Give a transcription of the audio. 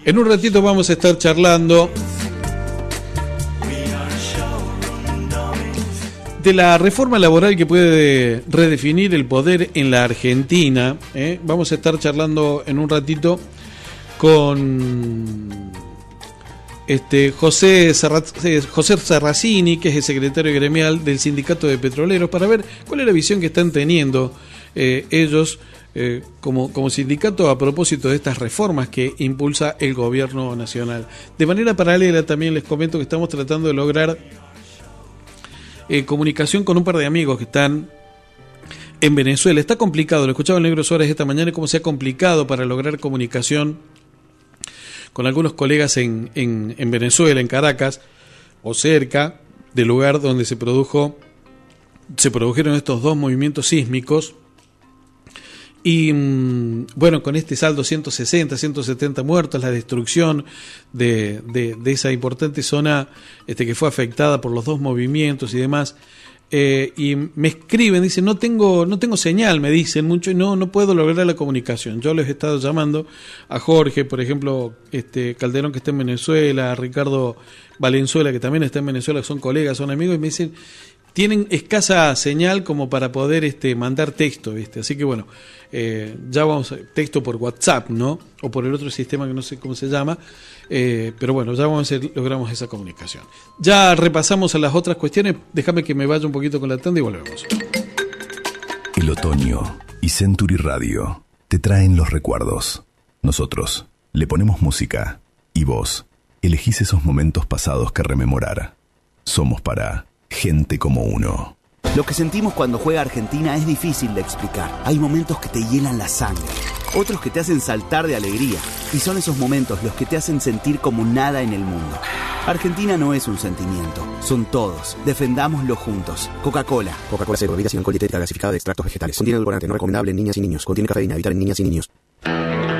En un ratito vamos a estar charlando de la reforma laboral que puede redefinir el poder en la Argentina. Vamos a estar charlando en un ratito con José Serracini, que es el secretario gremial del Sindicato de Petroleros, para ver cuál es la visión que están teniendo ellos como sindicato a propósito de estas reformas que impulsa el gobierno nacional. De manera paralela también les comento que estamos tratando de lograr comunicación con un par de amigos que están en Venezuela. Está complicado, lo escuchaba en Negro Suárez esta mañana, cómo se ha complicado para lograr comunicación con algunos colegas en Venezuela, en Caracas, o cerca del lugar donde se produjeron estos dos movimientos sísmicos. Y bueno, con este saldo 160, 170 muertos, la destrucción de esa importante zona que fue afectada por los dos movimientos y demás. Y me escriben, dicen, no tengo señal, me dicen mucho, y no puedo lograr la comunicación. Yo les he estado llamando a Jorge, por ejemplo, Calderón, que está en Venezuela, a Ricardo Valenzuela, que también está en Venezuela, son colegas, son amigos, y me dicen, tienen escasa señal como para poder mandar texto, ¿viste? Así que bueno, ya vamos a texto por WhatsApp, ¿no? O por el otro sistema que no sé cómo se llama, pero bueno, ya vamos a ver, logramos esa comunicación. Ya repasamos a las otras cuestiones, déjame que me vaya un poquito con la tanda y volvemos. El otoño y Century Radio te traen los recuerdos. Nosotros le ponemos música y vos elegís esos momentos pasados que rememorar. Somos para gente como uno. Lo que sentimos cuando juega Argentina es difícil de explicar. Hay momentos que te hielan la sangre, otros que te hacen saltar de alegría, y son esos momentos los que te hacen sentir como nada en el mundo. Argentina no es un sentimiento, son todos. Defendámoslo juntos. Coca-Cola. Coca-Cola Cero, bebida sin alcohol, dietética gasificada de extractos vegetales. Contiene edulcorante, no recomendable en niñas y niños. Contiene cafeína, evitar en niñas y niños.